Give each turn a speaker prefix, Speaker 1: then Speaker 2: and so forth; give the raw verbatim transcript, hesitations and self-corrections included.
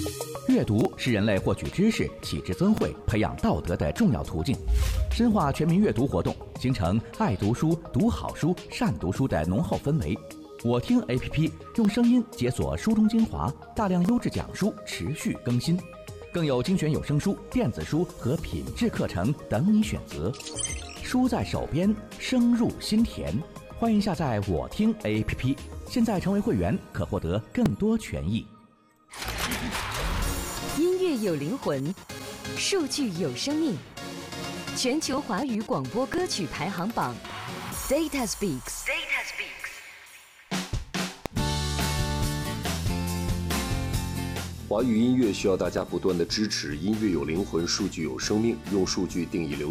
Speaker 1: 阅读是人类获取知识、启智增慧、培养道德的重要途径。深化全民阅读活动，形成爱读书、读好书、善读书的浓厚氛围。我听 A P P 用声音解锁书中精华，大量优质讲书持续更新，更有精选有声书、电子书和品质课程等你选择。书在手边，声入心田。欢迎下载我听 A P P， 现在成为会员可获得更多权益。
Speaker 2: 音乐有灵魂，数据有生命。全球华语广播歌曲排行榜 Data Speaks。Data Speaks。
Speaker 3: 华语音乐需要大家不断的支持，音乐有灵魂，数据有生命，用数据定义流